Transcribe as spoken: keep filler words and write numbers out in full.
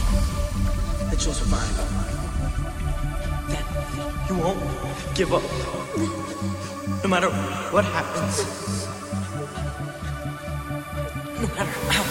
that you'll survive. That you won't give up. No matter what happens. No matter how